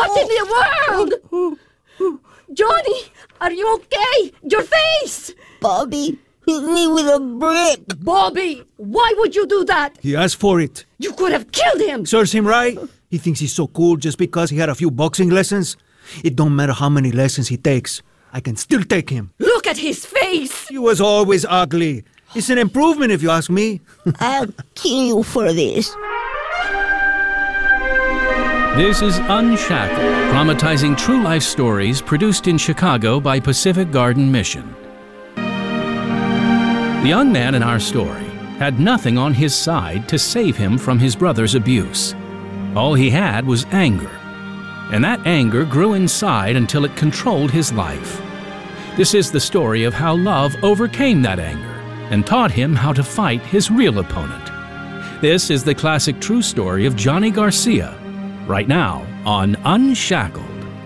What in the world? Johnny, are you okay? Your face! Bobby hit me with a brick. Bobby, why would you do that? He asked for it. You could have killed him. Serves him right. He thinks he's so cool just because he had a few boxing lessons. It don't matter how many lessons he takes. I can still take him. Look at his face. He was always ugly. It's an improvement if you ask me. I'll kill you for this. This is Unshackled, dramatizing true life stories produced in Chicago by Pacific Garden Mission. The young man in our story had nothing on his side to save him from his brother's abuse. All he had was anger, and that anger grew inside until it controlled his life. This is the story of how love overcame that anger and taught him how to fight his real opponent. This is the classic true story of Johnny Garcia, right now on Unshackled.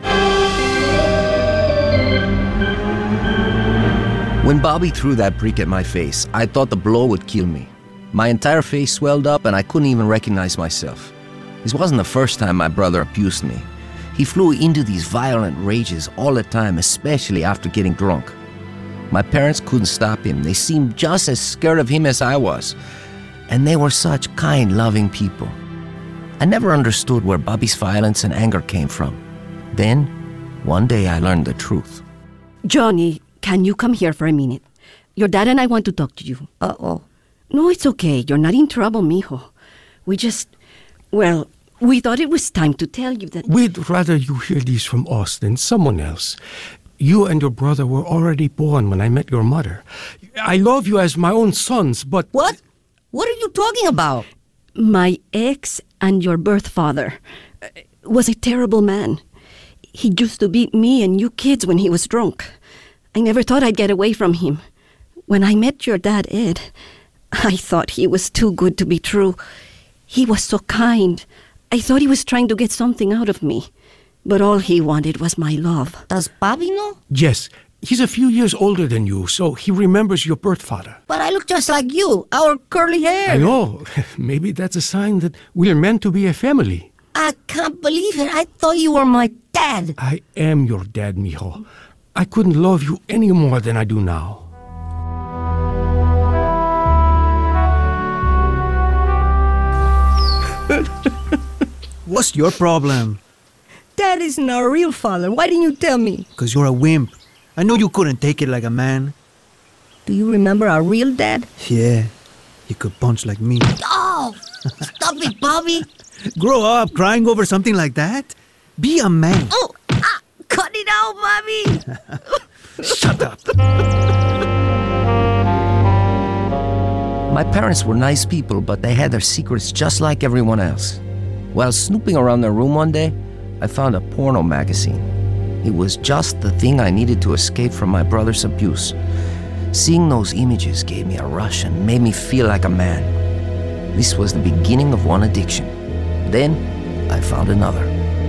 When Bobby threw that brick at my face, I thought the blow would kill me. My entire face swelled up and I couldn't even recognize myself. This wasn't the first time my brother abused me. He flew into these violent rages all the time, especially after getting drunk. My parents couldn't stop him. They seemed just as scared of him as I was. And they were such kind, loving people. I never understood where Bobby's violence and anger came from. Then, one day I learned the truth. Johnny, can you come here for a minute? Your dad and I want to talk to you. Uh-oh. No, it's okay. You're not in trouble, mijo. We thought it was time to tell you that... We'd rather you hear these from us than someone else. You and your brother were already born when I met your mother. I love you as my own sons, but... What? What are you talking about? My ex and your birth father was a terrible man. He used to beat me and you kids when he was drunk. I never thought I'd get away from him. When I met your dad, Ed, I thought he was too good to be true. He was so kind. I thought he was trying to get something out of me. But all he wanted was my love. Does Bobby know? Yes. He's a few years older than you, so he remembers your birth father. But I look just like you, our curly hair. I know. Maybe that's a sign that we're meant to be a family. I can't believe it. I thought you were my dad. I am your dad, mijo. I couldn't love you any more than I do now. What's your problem? Dad isn't our real father. Why didn't you tell me? Because you're a wimp. I know you couldn't take it like a man. Do you remember our real dad? Yeah, he could punch like me. Oh, stop it, Bobby. Grow up crying over something like that? Be a man. Oh, cut it out, Bobby. Shut up. My parents were nice people, but they had their secrets just like everyone else. While snooping around their room one day, I found a porno magazine. It was just the thing I needed to escape from my brother's abuse. Seeing those images gave me a rush and made me feel like a man. This was the beginning of one addiction. Then, I found another.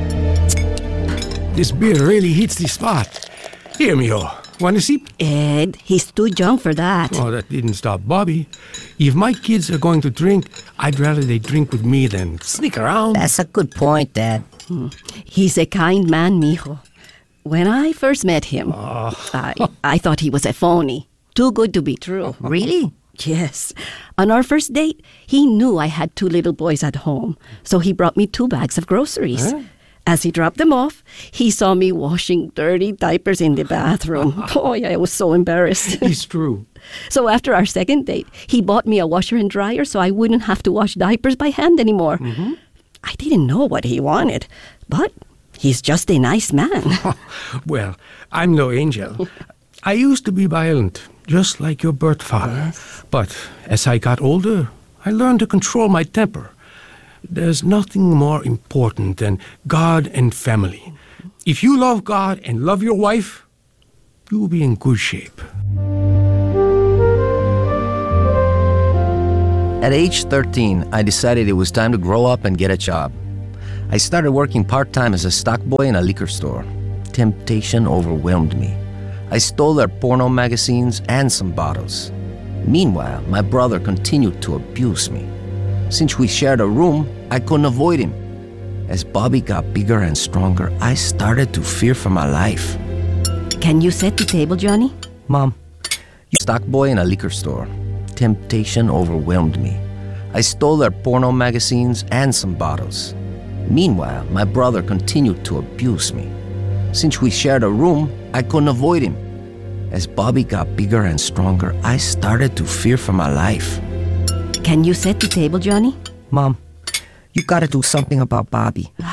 This beer really hits the spot. Here, mijo. Want a sip? Ed, he's too young for that. Oh, that didn't stop Bobby. If my kids are going to drink, I'd rather they drink with me than sneak around. That's a good point, Dad. He's a kind man, mijo. When I first met him, I thought he was a phony. Too good to be true. Really? Yes. On our first date, he knew I had 2 little boys at home, so he brought me 2 bags of groceries. Huh? As he dropped them off, he saw me washing dirty diapers in the bathroom. Boy, I was so embarrassed. It's true. So after our second date, he bought me a washer and dryer so I wouldn't have to wash diapers by hand anymore. Mm-hmm. I didn't know what he wanted, but he's just a nice man. Well, I'm no angel. I used to be violent, just like your birth father. Yes. But as I got older, I learned to control my temper. There's nothing more important than God and family. If you love God and love your wife, you'll be in good shape. At age 13, I decided it was time to grow up and get a job. I started working part-time as a stock boy in a liquor store. Temptation overwhelmed me. I stole their porno magazines and some bottles. Meanwhile, my brother continued to abuse me. Since we shared a room, I couldn't avoid him. As Bobby got bigger and stronger, I started to fear for my life. Can you set the table, Johnny? Mom, you stock boy in a liquor store. Temptation overwhelmed me. I stole their porno magazines and some bottles. Meanwhile, my brother continued to abuse me. Since we shared a room, I couldn't avoid him. As Bobby got bigger and stronger, I started to fear for my life. Can you set the table, Johnny? Mom, you gotta do something about Bobby.